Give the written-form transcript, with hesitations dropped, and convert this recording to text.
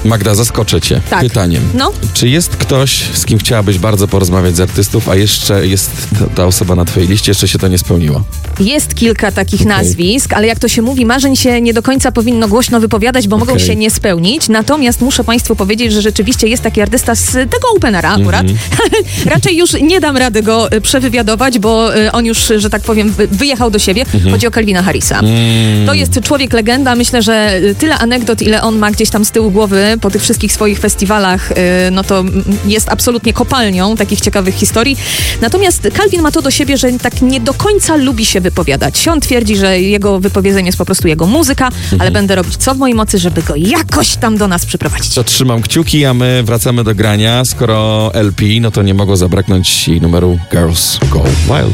Magda, zaskoczę cię pytaniem. No? Czy jest ktoś, z kim chciałabyś bardzo porozmawiać z artystów, a jeszcze jest ta osoba na twojej liście, jeszcze się to nie spełniło? Jest kilka takich nazwisk, ale jak to się mówi, marzeń się nie do końca powinno głośno wypowiadać, bo mogą się nie spełnić. Natomiast muszę Państwu powiedzieć, że rzeczywiście jest taki artysta z tego Openera akurat. Raczej już nie dam rady go przewywiadować, bo on już, że tak powiem, wyjechał do siebie. Chodzi o Calvina Harrisa. To jest człowiek legenda. Myślę, że tyle anegdot, ile on ma gdzieś tam z tyłu głowy po tych wszystkich swoich festiwalach, no to jest absolutnie kopalnią takich ciekawych historii. Natomiast Calvin ma to do siebie, że tak nie do końca lubi się wypowiadać. On twierdzi, że jego wypowiedzenie jest po prostu jego muzyka, ale będę robić co w mojej mocy, żeby go jakoś tam do nas przyprowadzić. To trzymam kciuki, a my wracamy do grania. Skoro LP, no to nie mogło zabraknąć jej numeru Girls Go Wild.